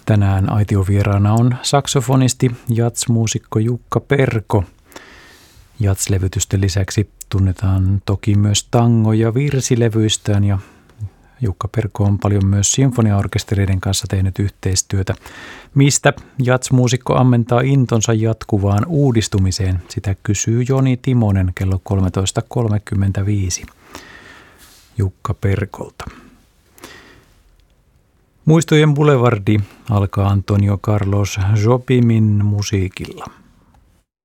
Tänään aitiovieraana on saksofonisti, jazzmuusikko Jukka Perko. Jazzlevytysten lisäksi tunnetaan toki myös tango- ja virsilevyistään ja Jukka Perko on paljon myös sinfoniaorkestereiden kanssa tehnyt yhteistyötä. Mistä jazzmuusikko ammentaa intonsa jatkuvaan uudistumiseen? Sitä kysyy Joni Timonen kello 13.35 Jukka Perkolta. Muistojen Boulevardi alkaa Antonio Carlos Jobimin musiikilla.